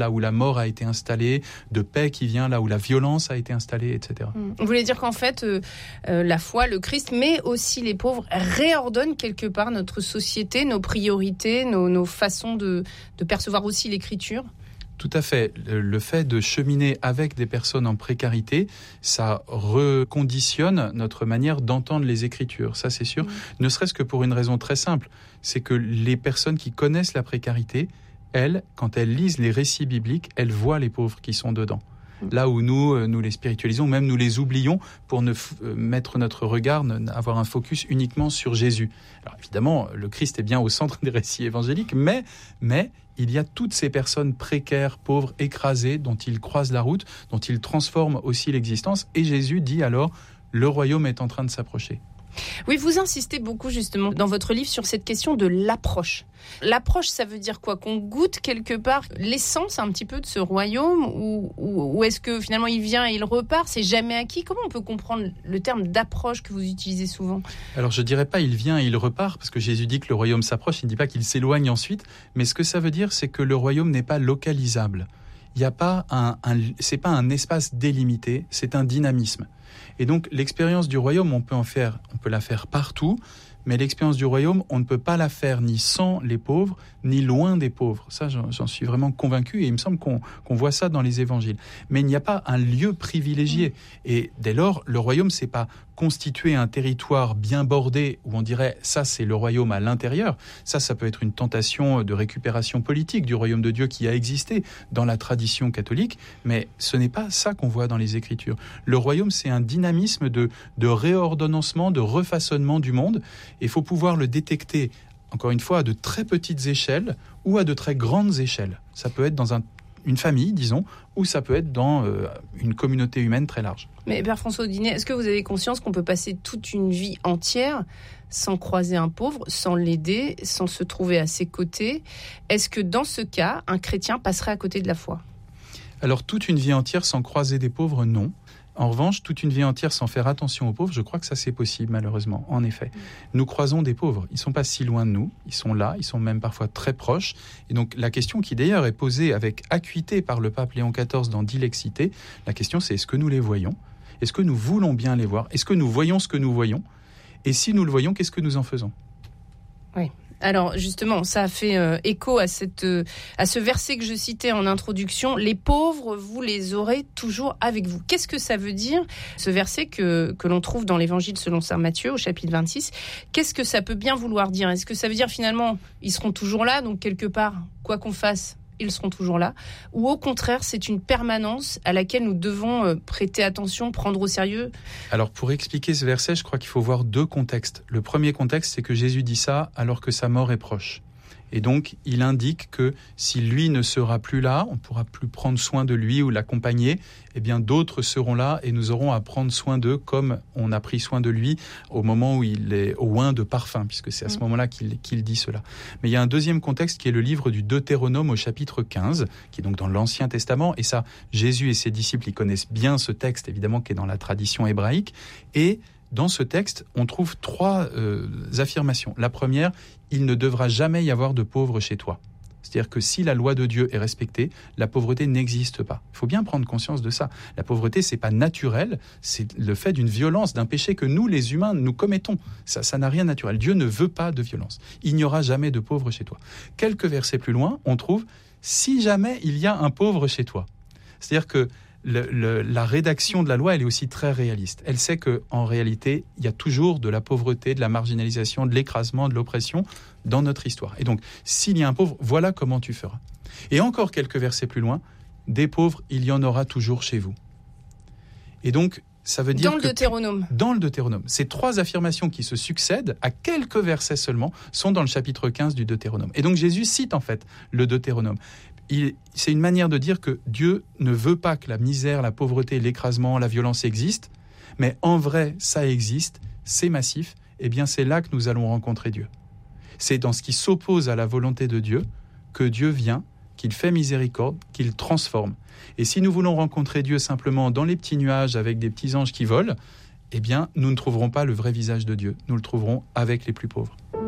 là où la mort a été installée, de paix qui vient là où la violence a été installée, etc. Vous voulez dire qu'en fait, la foi, le Christ, mais aussi les pauvres, réordonnent quelque part notre société, nos priorités, nos façons de percevoir aussi l'Écriture ? Tout à fait. Le fait de cheminer avec des personnes en précarité, ça reconditionne notre manière d'entendre les Écritures. Ça, c'est sûr. Ne serait-ce que pour une raison très simple. C'est que les personnes qui connaissent la précarité, elles, quand elles lisent les récits bibliques, elles voient les pauvres qui sont dedans. Là où nous les spiritualisons, même nous les oublions pour ne mettre notre regard, avoir un focus uniquement sur Jésus. Alors évidemment, le Christ est bien au centre des récits évangéliques, mais il y a toutes ces personnes précaires, pauvres, écrasées, dont il croise la route, dont il transforme aussi l'existence. Et Jésus dit alors, le royaume est en train de s'approcher. Oui, vous insistez beaucoup justement dans votre livre sur cette question de l'approche. L'approche, ça veut dire quoi ? Qu'on goûte quelque part l'essence un petit peu de ce royaume ou est-ce que finalement il vient et il repart ? C'est jamais acquis ? Comment on peut comprendre le terme d'approche que vous utilisez souvent ? Alors je dirais pas il vient et il repart, parce que Jésus dit que le royaume s'approche, il ne dit pas qu'il s'éloigne ensuite, mais ce que ça veut dire, c'est que le royaume n'est pas localisable. Il n'y a pas c'est pas un espace délimité, c'est un dynamisme. Et donc l'expérience du royaume, on peut la faire partout, mais l'expérience du royaume, on ne peut pas la faire ni sans les pauvres, ni loin des pauvres. Ça, j'en suis vraiment convaincu, et il me semble qu'on voit ça dans les évangiles. Mais il n'y a pas un lieu privilégié. Et dès lors, le royaume, c'est pas constituer un territoire bien bordé où on dirait ça c'est le royaume à l'intérieur. Ça peut être une tentation de récupération politique du royaume de Dieu qui a existé dans la tradition catholique, mais ce n'est pas ça qu'on voit dans les Écritures. Le royaume, c'est un dynamisme de réordonnancement, de refaçonnement du monde. Il faut pouvoir le détecter, encore une fois, à de très petites échelles ou à de très grandes échelles. Ça peut être dans une famille, disons, ou ça peut être dans une communauté humaine très large. Mais Père François Audinet, est-ce que vous avez conscience qu'on peut passer toute une vie entière sans croiser un pauvre, sans l'aider, sans se trouver à ses côtés ? Est-ce que dans ce cas, un chrétien passerait à côté de la foi ? Alors, toute une vie entière sans croiser des pauvres, non. En revanche, toute une vie entière sans faire attention aux pauvres, je crois que ça c'est possible malheureusement, en effet. Nous croisons des pauvres, ils ne sont pas si loin de nous, ils sont là, ils sont même parfois très proches. Et donc la question qui d'ailleurs est posée avec acuité par le pape Léon XIV dans Dilexité, la question c'est est-ce que nous les voyons ? Est-ce que nous voulons bien les voir ? Est-ce que nous voyons ce que nous voyons ? Et si nous le voyons, qu'est-ce que nous en faisons ? Oui. Alors justement, ça a fait écho à ce verset que je citais en introduction. Les pauvres, vous les aurez toujours avec vous. Qu'est-ce que ça veut dire, ce verset que l'on trouve dans l'Évangile selon saint Matthieu au chapitre 26 ? Qu'est-ce que ça peut bien vouloir dire ? Est-ce que ça veut dire finalement, ils seront toujours là, donc quelque part, quoi qu'on fasse, ils seront toujours là ? Ou au contraire, c'est une permanence à laquelle nous devons prêter attention, prendre au sérieux ? Alors pour expliquer ce verset, je crois qu'il faut voir deux contextes. Le premier contexte, c'est que Jésus dit ça alors que sa mort est proche. Et donc, il indique que si lui ne sera plus là, on ne pourra plus prendre soin de lui ou l'accompagner, eh bien d'autres seront là et nous aurons à prendre soin d'eux comme on a pris soin de lui au moment où il est au oint de parfum, puisque c'est à ce moment-là qu'il dit cela. Mais il y a un deuxième contexte qui est le livre du Deutéronome au chapitre 15, qui est donc dans l'Ancien Testament, et ça, Jésus et ses disciples, ils connaissent bien ce texte, évidemment, qui est dans la tradition hébraïque, et dans ce texte, on trouve trois affirmations. La première, il ne devra jamais y avoir de pauvres chez toi. C'est-à-dire que si la loi de Dieu est respectée, la pauvreté n'existe pas. Il faut bien prendre conscience de ça. La pauvreté, c'est pas naturel, c'est le fait d'une violence, d'un péché que nous, les humains, nous commettons. Ça n'a rien de naturel. Dieu ne veut pas de violence. Il n'y aura jamais de pauvres chez toi. Quelques versets plus loin, on trouve « si jamais il y a un pauvre chez toi ». C'est-à-dire que la rédaction de la loi, elle est aussi très réaliste. Elle sait qu'en réalité, il y a toujours de la pauvreté, de la marginalisation, de l'écrasement, de l'oppression dans notre histoire. Et donc, s'il y a un pauvre, voilà comment tu feras. Et encore quelques versets plus loin, des pauvres, il y en aura toujours chez vous. Et donc, ça veut dire dans le Deutéronome. Dans le Deutéronome. Ces trois affirmations qui se succèdent, à quelques versets seulement, sont dans le chapitre 15 du Deutéronome. Et donc, Jésus cite en fait le Deutéronome. C'est une manière de dire que Dieu ne veut pas que la misère, la pauvreté, l'écrasement, la violence existent, mais en vrai, ça existe, c'est massif, et bien c'est là que nous allons rencontrer Dieu. C'est dans ce qui s'oppose à la volonté de Dieu que Dieu vient, qu'il fait miséricorde, qu'il transforme. Et si nous voulons rencontrer Dieu simplement dans les petits nuages avec des petits anges qui volent, eh bien nous ne trouverons pas le vrai visage de Dieu, nous le trouverons avec les plus pauvres.